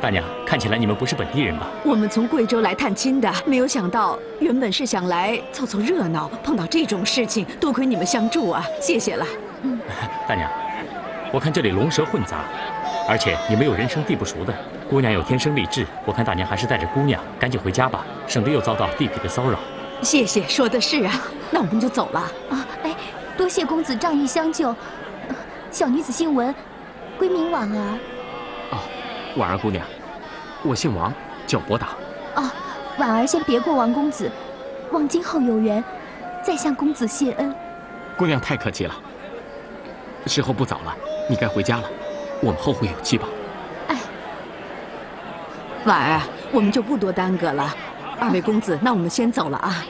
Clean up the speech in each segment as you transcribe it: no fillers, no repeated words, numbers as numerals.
大娘，看起来你们不是本地人吧？ 我们从贵州来探亲的，没有想到原本是想来凑凑热闹，碰到这种事情，多亏你们相助啊，谢谢了。 大娘，我看这里龙蛇混杂，而且你们有人生地不熟的，姑娘有天生丽质，我看大娘还是带着姑娘赶紧回家吧，省得又遭到地痞的骚扰。 谢谢，说的是啊，那我们就走了啊！哎，多谢公子仗义相救。小女子姓文，闺名婉儿。 哦，婉儿姑娘，我姓王，叫伯达。 哦，婉儿先别过王公子，望今后有缘，再向公子谢恩。 姑娘太客气了。时候不早了，你该回家了，我们后会有期吧。 哎， 婉儿，我们就不多耽搁了。二位公子，那我们先走了啊。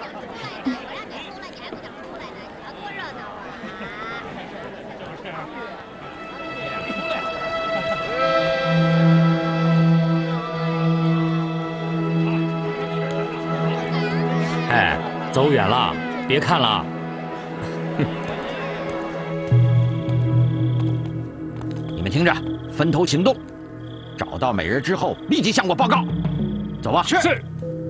哎，走远了，别看了。 你们听着，分头行动，找到美人之后，立即向我报告。走吧。 是。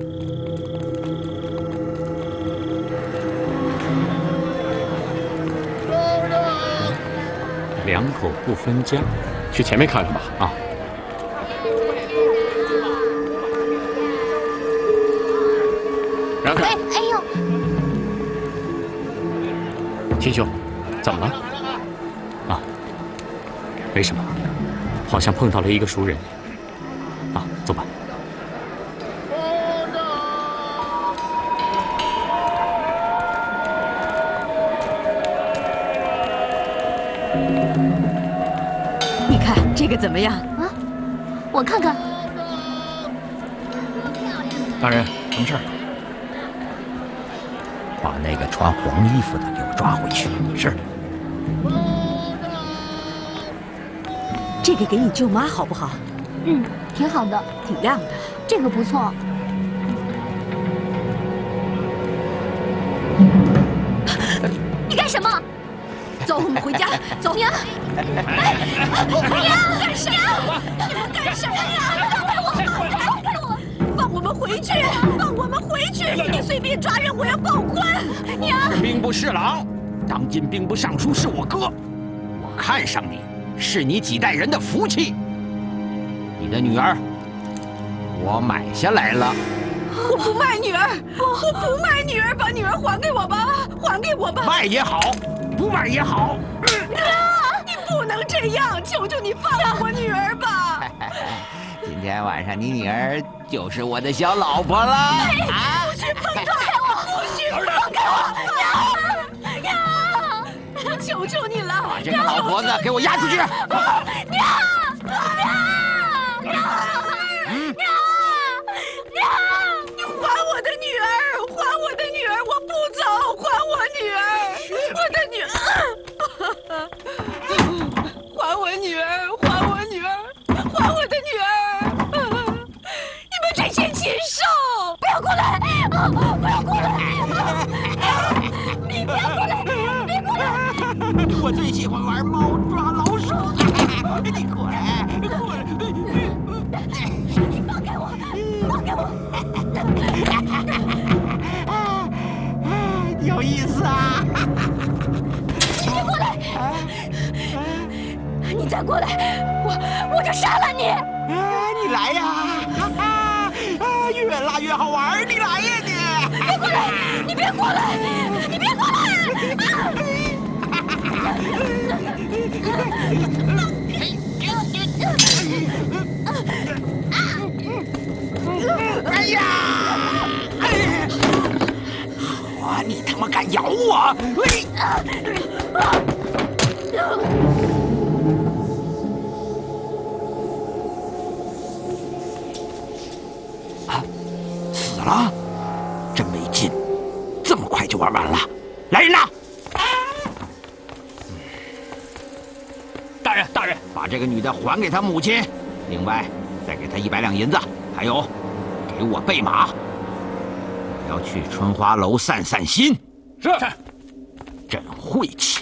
两口不分家， 去前面看看吧。 啊。 让开！ 哎呦， 秦兄，怎么了？ 啊，没什么，好像碰到了一个熟人。啊，走吧。 你看这个怎么样？ 啊，我看看。 大人，什么事儿？ 把那个穿黄衣服的给我抓回去。 是。 这个给你舅妈好不好？ 嗯，挺好的， 挺亮的。 这个不错。你干什么？ 走，我们回家。走。 娘，娘，干什么？你们干什么呀？放开我！放开我！ 放我们回去！放我们回去！你随便抓人，我要报官！ 娘， 兵部侍郎，当今兵部尚书是我哥，我看上你，是你几代人的福气。你的女儿，我买下来了。 我不卖女儿，我不卖女儿，把女儿还给我吧，还给我吧。 卖也好，不卖也好。 你不能这样，求求你放了我女儿吧。 今天晚上你女儿就是我的小老婆了。啊！ 不许放开我！不许放开我！娘，我求求你了， 把这个老婆子给我押出去！ 娘， 你还我的女儿，还我的女儿！我不走，还我女儿，我的女儿，还我女儿，还我女儿，还我的女儿！你们这些禽兽， 不要过来！不要过来！你不要过来！别过来！ 我最喜欢玩猫抓老鼠。你过来，过来！ 你放开我！放开我！ 有意思啊！ 你别过来！你再过来，我就杀了你！ 你来呀！越辣越好玩，你来呀你！ 别过来！你别过来！你别过来！ 哎呀！好啊，你他妈敢咬我！死了，真没劲，这么快就玩完了。来人呐！ 大人， 把这个女的还给她母亲，另外再给她100两银子，还有给我备马，我要去春花楼散散心。 是。 真晦气。